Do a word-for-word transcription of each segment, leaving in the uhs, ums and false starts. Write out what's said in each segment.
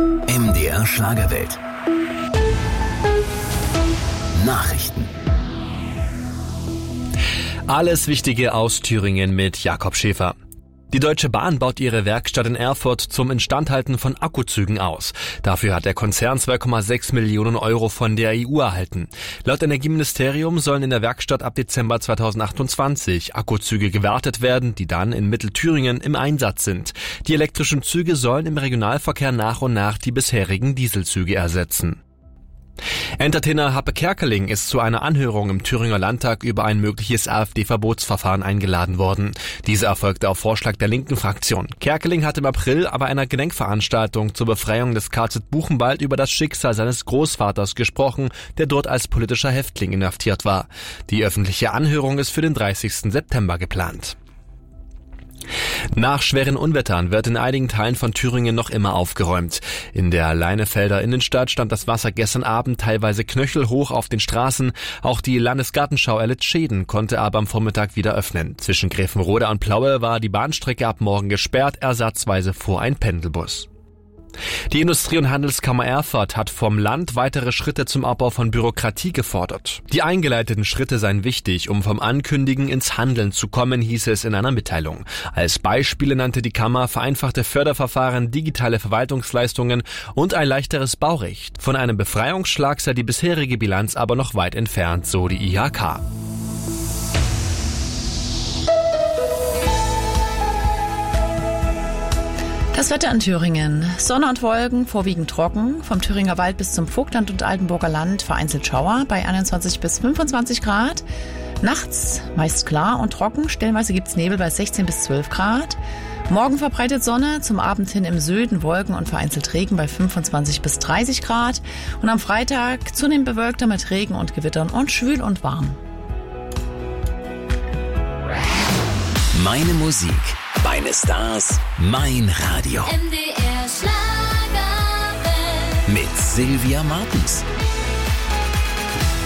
M D R Schlagerwelt. Nachrichten. Alles Wichtige aus Thüringen mit Jakob Schäfer. Die Deutsche Bahn baut ihre Werkstatt in Erfurt zum Instandhalten von Akkuzügen aus. Dafür hat der Konzern zwei Komma sechs Millionen Euro von der E U erhalten. Laut Energieministerium sollen in der Werkstatt ab Dezember zweitausendachtundzwanzig Akkuzüge gewartet werden, die dann in Mittelthüringen im Einsatz sind. Die elektrischen Züge sollen im Regionalverkehr nach und nach die bisherigen Dieselzüge ersetzen. Entertainer Happe Kerkeling ist zu einer Anhörung im Thüringer Landtag über ein mögliches AfD-Verbotsverfahren eingeladen worden. Diese erfolgte auf Vorschlag der linken Fraktion. Kerkeling hat im April aber einer Gedenkveranstaltung zur Befreiung des K Z Buchenwald über das Schicksal seines Großvaters gesprochen, der dort als politischer Häftling inhaftiert war. Die öffentliche Anhörung ist für den dreißigsten September geplant. Nach schweren Unwettern wird in einigen Teilen von Thüringen noch immer aufgeräumt. In der Leinefelder Innenstadt stand das Wasser gestern Abend teilweise knöchelhoch auf den Straßen. Auch die Landesgartenschau erlitt Schäden, konnte aber am Vormittag wieder öffnen. Zwischen Gräfenroda und Plaue war die Bahnstrecke ab morgen gesperrt, ersatzweise fuhr ein Pendelbus. Die Industrie- und Handelskammer Erfurt hat vom Land weitere Schritte zum Abbau von Bürokratie gefordert. Die eingeleiteten Schritte seien wichtig, um vom Ankündigen ins Handeln zu kommen, hieß es in einer Mitteilung. Als Beispiele nannte die Kammer vereinfachte Förderverfahren, digitale Verwaltungsleistungen und ein leichteres Baurecht. Von einem Befreiungsschlag sei die bisherige Bilanz aber noch weit entfernt, so die I H K. Das Wetter in Thüringen. Sonne und Wolken, vorwiegend trocken. Vom Thüringer Wald bis zum Vogtland und Altenburger Land vereinzelt Schauer bei einundzwanzig bis fünfundzwanzig Grad. Nachts meist klar und trocken. Stellenweise gibt's Nebel bei sechzehn bis zwölf Grad. Morgen verbreitet Sonne, zum Abend hin im Süden Wolken und vereinzelt Regen bei fünfundzwanzig bis dreißig Grad. Und am Freitag zunehmend bewölkter mit Regen und Gewittern und schwül und warm. Meine Musik, meine Stars, mein Radio. M D R Schlagerwelt. Mit Sylvia Martens.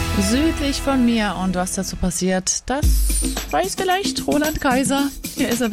Südlich von mir. Und was dazu passiert, das weiß vielleicht Roland Kaiser. Hier ist er.